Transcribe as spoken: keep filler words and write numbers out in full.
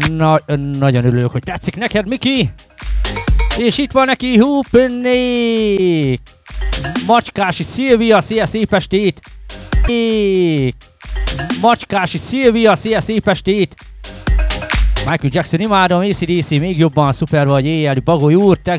Na, nagyon örülök, hogy tetszik neked, Miki. És itt van neki Hupnék. Macskási Szilvia, szia szép estét. Macskási Szilvia, szia szép estét. Michael Jackson imádom, á cé dé cé még jobban, szuper vagy, éjjeli Bagoly úr,